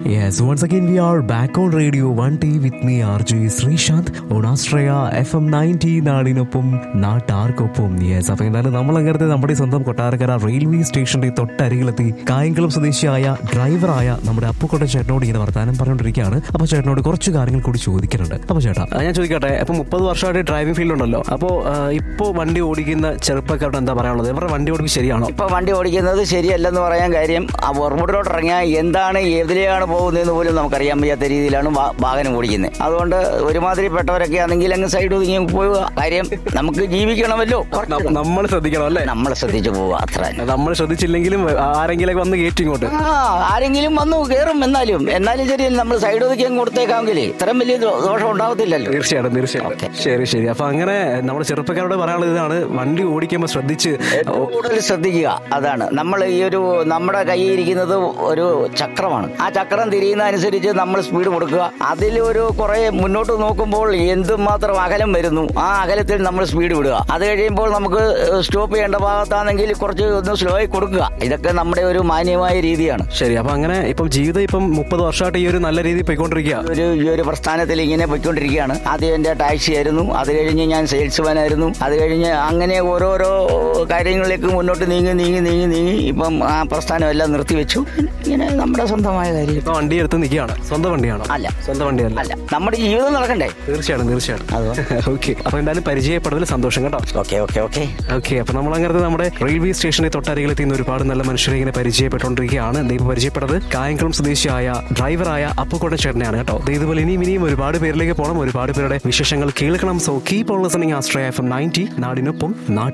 Yes, once again we are back on Radio 1T with me RJ Sreesanth on Astraya FM 90 നാടിനൊപ്പം നാട്ടാർക്കൊപ്പം. Yes, അപ്പൊ എന്തായാലും നമ്മളങ്ങനത്തെ നമ്മുടെ സ്വന്തം കൊട്ടാരക്കര റെയിൽവേ സ്റ്റേഷന്റെ തൊട്ടരികിലെത്തി കായംകുളം സ്വദേശിയായ ഡ്രൈവറായ നമ്മുടെ അപ്പുക്കോട്ടൻ ചേട്ടനോട് ഇങ്ങനെ വർത്താനം പറഞ്ഞുകൊണ്ടിരിക്കുകയാണ്. അപ്പൊ ചേട്ടനോട് കുറച്ച് കാര്യങ്ങൾ കൂടി ചോദിക്കുന്നുണ്ട്. അപ്പൊ ചേട്ടാ, ഞാൻ ചോദിക്കട്ടെ, ഇപ്പൊ 30 വർഷമായിട്ട് ഡ്രൈവിംഗ് ഫീൽഡ് ഉണ്ടല്ലോ, അപ്പോ ഇപ്പോ വണ്ടി ഓടിക്കുന്ന ചെറുപ്പക്കാരോട് എന്താ പറയാനുള്ളത്? ഇവരുടെ വണ്ടി ഓടിക്കുന്നത് ശരിയാണോ? ഇപ്പൊ വണ്ടി ഓടിക്കുന്നത് ശരിയല്ലെന്ന് പറയാൻ കാര്യം, ആ റോഡിലോട്ട് ഇറങ്ങിയാൽ എന്താണ് എതിലെയാണ് പോകുന്നതെന്ന് പോലും നമുക്കറിയാൻ വയ്യാത്ത രീതിയിലാണ് വാഹനം ഓടിക്കുന്നത്. അതുകൊണ്ട് ഒരുമാതിരിപ്പെട്ടവരൊക്കെ ആണെങ്കിൽ അങ്ങ് സൈഡ് ഒതുങ്ങി പോവുക. കാര്യം നമുക്ക് ജീവിക്കണമല്ലോ, നമ്മൾ ശ്രദ്ധിക്കണം അല്ലേ? നമ്മൾ ശ്രദ്ധിച്ചു പോവുക, അത്ര. നമ്മൾ ശ്രദ്ധിച്ചില്ലെങ്കിലും ആരെങ്കിലും വന്ന് കയറ്റി ഇങ്ങോട്ട്, ആരെങ്കിലും വന്നു കയറും. എന്നാലും ശരിയല്ല, നമ്മൾ സൈഡ് ഒതുക്കി അങ്ങ് കൊടുത്തേക്കാമെങ്കിൽ ഇത്രയും വലിയ ദോഷം ഉണ്ടാവത്തില്ലല്ലോ. തീർച്ചയായിട്ടും. ശരി. അപ്പൊ അങ്ങനെ നമ്മുടെ ചെറുപ്പക്കാരോട് പറയാനുള്ളത് ഇതാണ്, വണ്ടി ഓടിക്കുമ്പോൾ കൂടുതൽ ശ്രദ്ധിക്കുക. അതാണ് നമ്മൾ നമ്മുടെ കയ്യിൽ ഇരിക്കുന്നത് ഒരു ചക്രമാണ്. ആ ചക്രം തിരിയുന്ന അനുസരിച്ച് നമ്മൾ സ്പീഡ് കൊടുക്കുക. അതിലൊരു കുറെ മുന്നോട്ട് നോക്കുമ്പോൾ എന്തുമാത്രം അകലം വരുന്നു, ആ അകലത്തിൽ നമ്മൾ സ്പീഡ് വിടുക. അത് കഴിയുമ്പോൾ നമുക്ക് സ്റ്റോപ്പ് ചെയ്യേണ്ട ഭാഗത്താണെങ്കിൽ കുറച്ച് ഒന്ന് സ്ലോ ആയി കൊടുക്കുക. ഇതൊക്കെ നമ്മുടെ ഒരു മാന്യമായ രീതിയാണ്. ശരി. അപ്പൊ അങ്ങനെ ഇപ്പം ജീവിതം 30 വർഷമായിട്ട് ഈ ഒരു നല്ല രീതിയിൽ പോയിക്കൊണ്ടിരിക്കുക. ഈ ഒരു പ്രസ്ഥാനത്തിൽ ഇങ്ങനെ പോയിക്കൊണ്ടിരിക്കുകയാണ്. ആദ്യം എന്റെ ടാക്സി ആയിരുന്നു, അത് കഴിഞ്ഞ് ഞാൻ സെയിൽസ്മാൻ ആയിരുന്നു, അത് കഴിഞ്ഞ് അങ്ങനെ ഓരോരോ കാര്യങ്ങളിലേക്ക് മുന്നോട്ട് നീങ്ങി ഇപ്പം ആ പ്രസ്ഥാനം എല്ലാം നിർത്തിവെച്ചു. ഇങ്ങനെ നമ്മുടെ സ്വന്തമായ കാര്യം. ഇപ്പൊ വണ്ടി എടുത്ത് നിൽക്കുകയാണ്. സ്വന്തം വണ്ടിയാണോ? അല്ല, സ്വന്തം വണ്ടിയല്ല. അല്ല, നമ്മുടെ ജീവിതം നടക്കണ്ടേ? തീർച്ചയായിട്ടും. ഓക്കെ, അപ്പൊ എന്തായാലും പരിചയപ്പെടുന്നതിൽ സന്തോഷം കേട്ടോ. ഓക്കെ. അപ്പൊ നമ്മളങ്ങനത്തെ നമ്മുടെ റെയിൽവേ സ്റ്റേഷന്റെ തൊട്ടരികിലെത്തി ഒരുപാട് നല്ല മനുഷ്യരെ ഇങ്ങനെ പരിചയപ്പെട്ടുകൊണ്ടിരിക്കുകയാണ്. ഇപ്പൊ പരിചയപ്പെട്ടത് കായംകുളം സ്വദേശിയായ ഡ്രൈവറായ അപ്പുക്കോട്ടൻ ചേട്ടനെയാണ് കേട്ടോ. ഇതുപോലെ ഇനിയും ഒരുപാട് പേരിലേക്ക് പോകണം, ഒരുപാട് പേരുടെ വിശേഷങ്ങൾ കേൾക്കണം. So keep on listening ആസ്ട്രയ FM 90 നാടിനൊപ്പം.